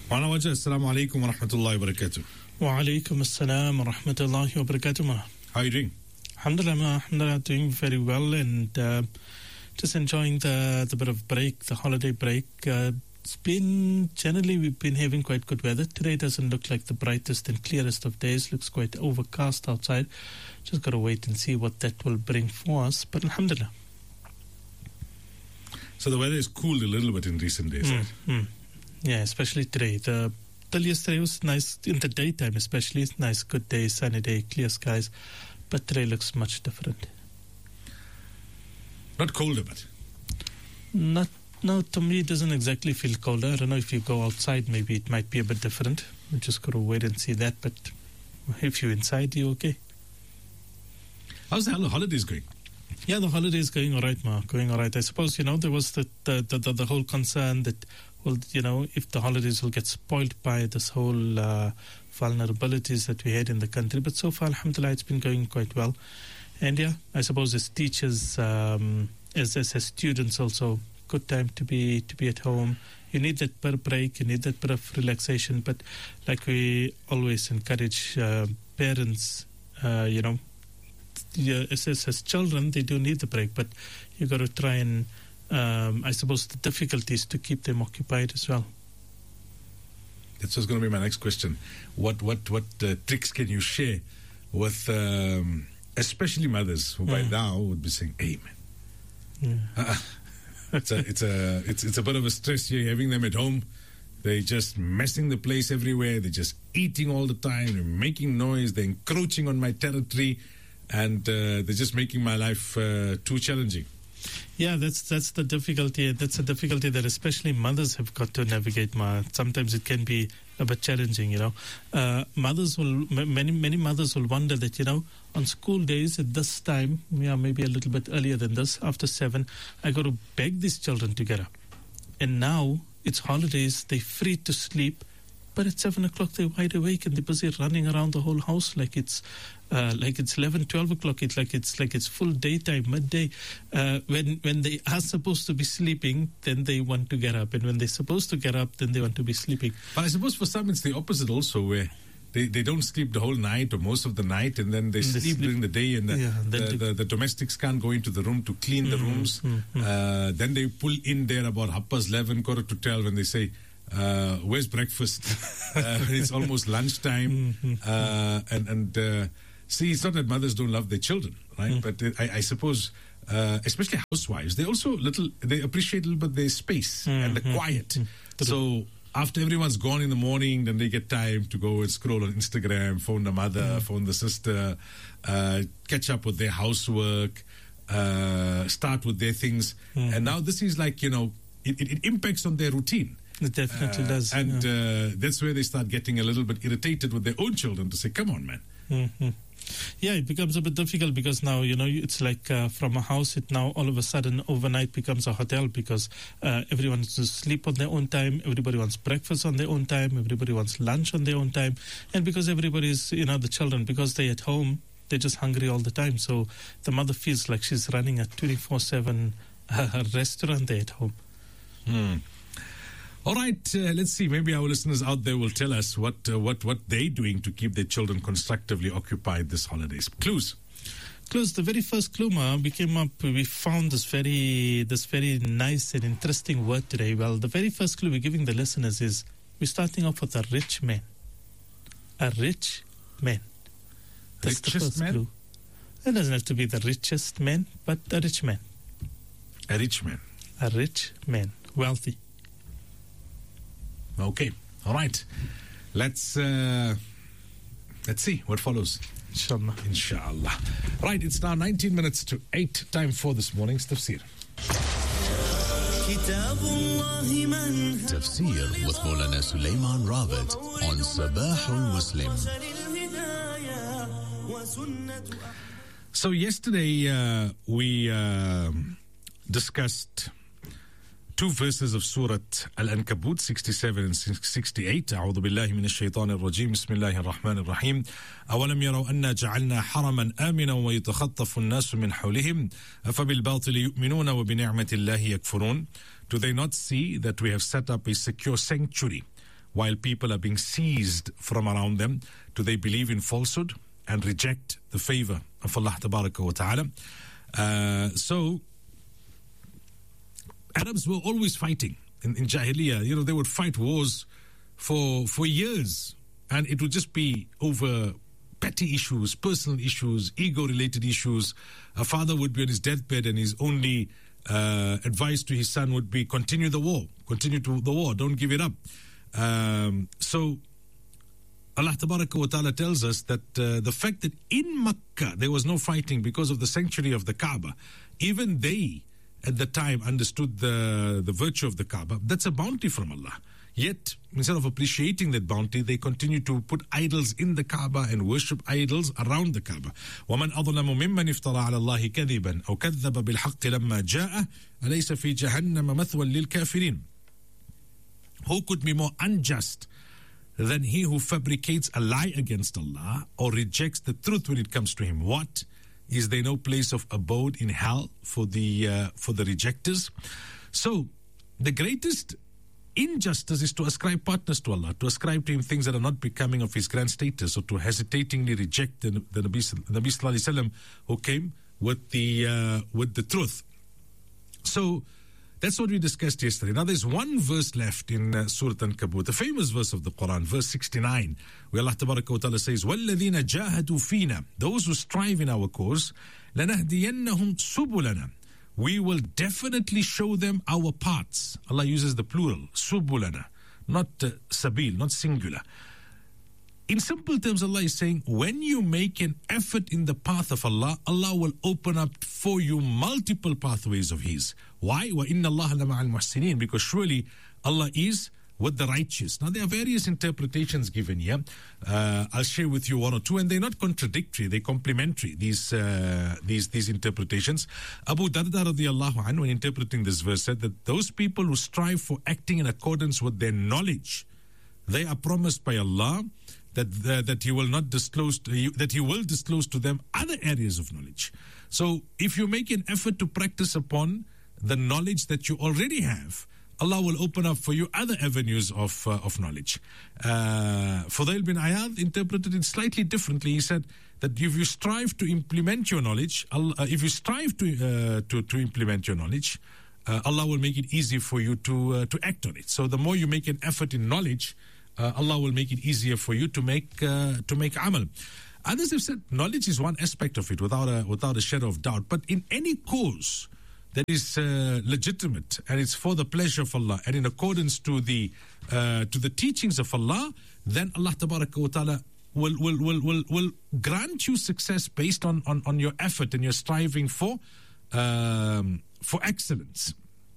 Wanawaja, assalamu alaikum wa rahmatullahi wa barakatuh. Wa alaikum assalam wa rahmatullahi wa barakatuh. How are you doing? Alhamdulillah, doing very well, and just enjoying the bit of break, the holiday break. It's been, generally we've been having quite good weather. Today doesn't look like the brightest and clearest of days, looks quite overcast outside. Just got to wait and see what that will bring for us, but alhamdulillah. So the weather has cooled a little bit in recent days, right? Yeah, especially today. Till yesterday was nice in the daytime, especially. It's nice, good day, sunny day, clear skies. But today looks much different. Not colder, but No, to me it doesn't exactly feel colder. I don't know if you go outside, maybe it might be a bit different. We just got to wait and see that. But if you're inside, you're okay. How's the holidays going? Yeah, the holidays going all right, Ma. Going all right. I suppose, there was the whole concern that, well, if the holidays will get spoiled by this whole vulnerabilities that we had in the country. But so far, alhamdulillah, it's been going quite well. And yeah, I suppose as teachers, as students also, good time to be at home. You need that bit of break, you need that bit of relaxation. But like we always encourage parents, as children, they do need the break, but you got to try and, I suppose, the difficulties to keep them occupied as well. That's what's going to be my next question. What tricks can you share with, especially mothers who by now would be saying, "Hey, man, it's a bit of a stress here having them at home. They're just messing the place everywhere. They're just eating all the time. They're making noise. They're encroaching on my territory." And they're just making my life too challenging. Yeah, that's the difficulty. That's a difficulty that especially mothers have got to navigate. Sometimes it can be a bit challenging. Many mothers will wonder that on school days at this time, maybe a little bit earlier than this, after 7, I got to beg these children to get up. And now it's holidays; they're free to sleep. But at 7 o'clock, they're wide awake and they're busy running around the whole house like it's 11, 12 o'clock. It's like it's full daytime, midday. When they are supposed to be sleeping, then they want to get up, and when they're supposed to get up, then they want to be sleeping. But I suppose for some it's the opposite also, where they don't sleep the whole night or most of the night, and then they sleep during the day, and the domestics can't go into the room to clean the rooms. Then they pull in there about 11:30, 11:45, and they say, where's breakfast? It's almost lunchtime. See, it's not that mothers don't love their children, right? But I suppose, especially housewives, they appreciate a little bit their space and the quiet. So after everyone's gone in the morning, then they get time to go and scroll on Instagram, phone the mother, phone the sister, catch up with their housework, start with their things. And now this is like, it impacts on their routine. It definitely does. And that's where they start getting a little bit irritated with their own children to say, come on, man. Yeah, it becomes a bit difficult because now, it's like from a house, it now all of a sudden overnight becomes a hotel because everyone wants to sleep on their own time. Everybody wants breakfast on their own time. Everybody wants lunch on their own time. And because everybody's, the children, because they're at home, they're just hungry all the time. So the mother feels like she's running a 24/7 restaurant there at home. All right, let's see. Maybe our listeners out there will tell us what they're doing to keep their children constructively occupied this holidays. Clues. The very first clue, we found this very nice and interesting word today. Well, the very first clue we're giving the listeners is we're starting off with a rich man. A rich man. That's the first clue. It doesn't have to be the richest man, but a rich man. A rich man. A rich man. Wealthy. Okay. All right. Let's see what follows. Inshallah. Right. It's now 19 minutes to 8. Time for this morning's tafsir. Tafsir with Maulana Sulaiman Rawat on Sabah al-Muslim. So yesterday we discussed 2 verses of Surah Al-Ankabut, 67 and 68. أعوذ بالله من الشيطان الرجيم. بسم الله الرحمن الرحيم. أولم يروا أنا جعلنا حرما آمنا ويتخطف الناس من حولهم أفبالباطل يؤمنون وبنعمة الله يكفرون. Do they not see that we have set up a secure sanctuary while people are being seized from around them? Do they believe in falsehood and reject the favor of Allah Tabaraka wa Ta'ala? So Arabs were always fighting in Jahiliyyah. They would fight wars for years, and it would just be over petty issues, personal issues, ego-related issues. A father would be on his deathbed, and his only advice to his son would be continue the war, don't give it up. So Allah Tabaraka wa Ta'ala tells us that the fact that in Makkah there was no fighting because of the sanctuary of the Kaaba, even they at the time understood the virtue of the Kaaba. That's a bounty from Allah. Yet, instead of appreciating that bounty, they continue to put idols in the Kaaba and worship idols around the Kaaba. وَمَنْ أَظْلَمُ مِمَّنِ افْتَرَى عَلَى اللَّهِ كَذِبًا أَوْ كَذَّبَ بِالْحَقِّ لَمَّا جَاءَ أَلَيْسَ فِي جَهَنَّمَ مَثْوًى لِلْكَافِرِينَ. Who could be more unjust than he who fabricates a lie against Allah or rejects the truth when it comes to him? What? Is there no place of abode in hell for the rejectors? So, the greatest injustice is to ascribe partners to Allah, to ascribe to him things that are not becoming of his grand status, or to hesitatingly reject the Nabi Sallallahu Alaihi Wasallam who came with the truth. So that's what we discussed yesterday. Now there's one verse left in Surah Al-Ankabut, the famous verse of the Quran, verse 69, where Allah Tabaraka wa Ta'ala says, وَالَّذِينَ جَاهَدُوا فِينَا, those who strive in our cause, لَنَهْدِيَنَّهُمْ سُبُلَنَا, we will definitely show them our paths. Allah uses the plural, subulana, not sabil, not singular. In simple terms, Allah is saying, when you make an effort in the path of Allah, Allah will open up for you multiple pathways of His. Why? وَإِنَّ اللَّهَ لَمَعَ الْمُحْسِنِينَ, because surely Allah is with the righteous. Now, there are various interpretations given here. I'll share with you one or two, and they're not contradictory, they're complementary, these interpretations. Abu Darda radiallahu anhu, when interpreting this verse, said that those people who strive for acting in accordance with their knowledge, they are promised by Allah that He will not disclose, that He will disclose to them other areas of knowledge. So, if you make an effort to practice upon the knowledge that you already have, Allah will open up for you other avenues of knowledge. Fudail bin Ayad interpreted it slightly differently. He said that if you strive to implement your knowledge, if you strive to implement your knowledge, Allah will make it easy for you to act on it. So the more you make an effort in knowledge, Allah will make it easier for you to make amal. Others have said knowledge is one aspect of it, without a shadow of doubt. But in any cause that is legitimate and it's for the pleasure of Allah and in accordance to the teachings of Allah, then Allah Tabaraka wa Ta'ala will grant you success based on your effort and your striving for excellence.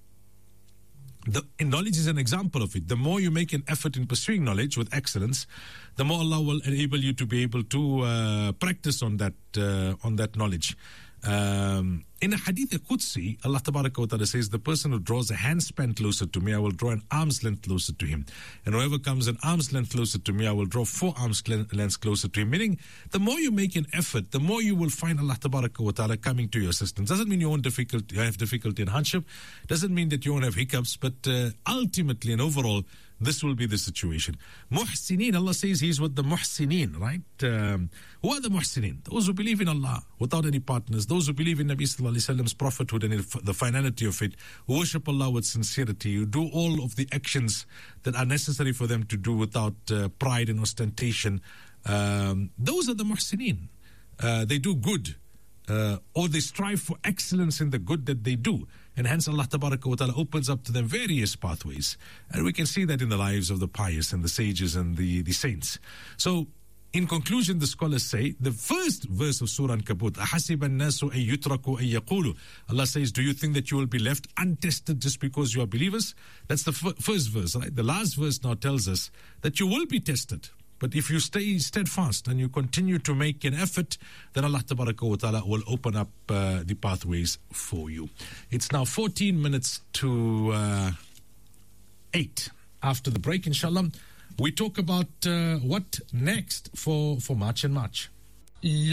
Knowledge is an example of it. The more you make an effort in pursuing knowledge with excellence, the more Allah will enable you to be able to practice on that knowledge. In a hadith Qudsi, Allah Tabaraka wa Ta'ala says, the person who draws a handspan closer to me, I will draw an arm's length closer to him. And whoever comes an arm's length closer to me, I will draw 4 arms lengths closer to him. Meaning, the more you make an effort, the more you will find Allah Tabaraka wa Ta'ala coming to your assistance. Doesn't mean you have difficulty and hardship. Doesn't mean that you won't have hiccups. But ultimately and overall, this will be the situation. Muhsineen, Allah says He's with the muhsineen, right? Who are the muhsineen? Those who believe in Allah without any partners. Those who believe in Nabi Sallallahu Alaihi Wasallam's prophethood and the finality of it. Who worship Allah with sincerity. Who do all of the actions that are necessary for them to do without pride and ostentation. Those are the muhsineen. They do good. Or they strive for excellence in the good that they do. And hence Allah Tabaraka wa Ta'ala opens up to them various pathways. And we can see that in the lives of the pious and the sages and the saints. So, in conclusion, the scholars say, the first verse of Surah Al-Ankabut, أَحَسِبَ النَّاسُ أَن يُتْرَكُوا أَن يَقُولُوا, Allah says, do you think that you will be left untested just because you are believers? That's the first verse, right? The last verse now tells us that you will be tested. But if you stay steadfast and you continue to make an effort, then Allah Tabaraka wa Ta'ala will open up the pathways for you. It's now 14 minutes to 8. After the break, inshallah, we talk about what next for March and March.